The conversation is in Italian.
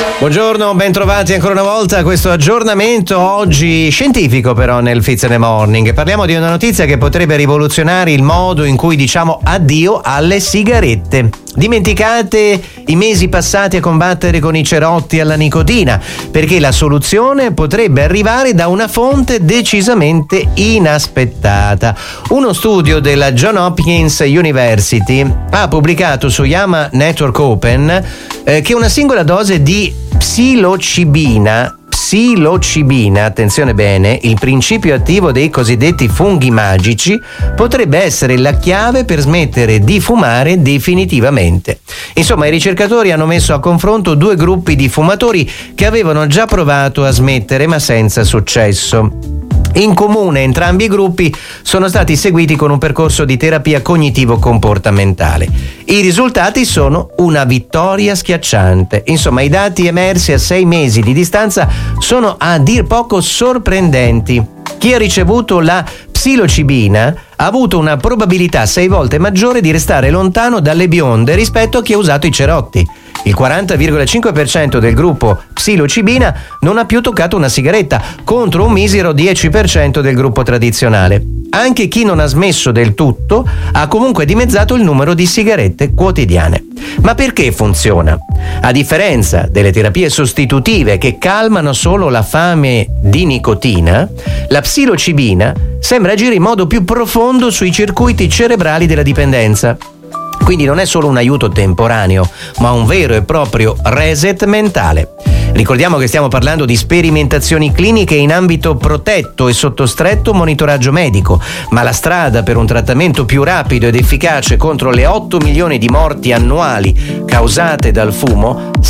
Buongiorno, ben trovati ancora una volta a questo aggiornamento oggi scientifico però nel Fizz in the Morning. Parliamo di una notizia che potrebbe rivoluzionare il modo in cui diciamo addio alle sigarette. Dimenticate i mesi passati a combattere con i cerotti alla nicotina, perché la soluzione potrebbe arrivare da una fonte decisamente inaspettata. Uno studio della Johns Hopkins University ha pubblicato su JAMA Network Open che una singola dose di psilocibina, attenzione bene, il principio attivo dei cosiddetti funghi magici, potrebbe essere la chiave per smettere di fumare definitivamente. Insomma, i ricercatori hanno messo a confronto due gruppi di fumatori che avevano già provato a smettere ma senza successo. In comune entrambi i gruppi sono stati seguiti con un percorso di terapia cognitivo-comportamentale. I risultati sono una vittoria schiacciante. Insomma, i dati emersi a 6 mesi di distanza sono a dir poco sorprendenti. Chi ha ricevuto la psilocibina ha avuto una probabilità 6 volte maggiore di restare lontano dalle bionde rispetto a chi ha usato i cerotti. Il 40,5% del gruppo psilocibina non ha più toccato una sigaretta, contro un misero 10% del gruppo tradizionale. Anche chi non ha smesso del tutto ha comunque dimezzato il numero di sigarette quotidiane. Ma perché funziona? A differenza delle terapie sostitutive che calmano solo la fame di nicotina, la psilocibina sembra agire in modo più profondo sui circuiti cerebrali della dipendenza. Quindi non è solo un aiuto temporaneo, ma un vero e proprio reset mentale. Ricordiamo che stiamo parlando di sperimentazioni cliniche in ambito protetto e sotto stretto monitoraggio medico, ma la strada per un trattamento più rapido ed efficace contro le 8 milioni di morti annuali causate dal fumo